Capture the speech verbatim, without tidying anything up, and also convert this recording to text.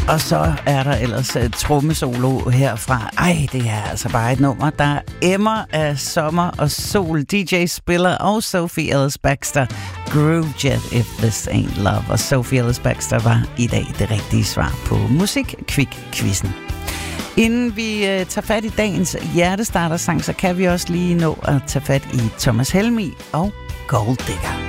Og så er der ellers et trommesolo herfra. Ej, det er altså bare et nummer, der emmer af sommer og sol. D J Spiller og Sophie Ellis Bextor. Groove Jet, If This Ain't Love. Og Sophie Ellis Bextor var i dag det rigtige svar på Musik-Kvik-quizzen. Inden vi øh, tager fat i dagens hjertestarter-sang, så kan vi også lige nå at tage fat i Thomas Helmig og Gold Digger.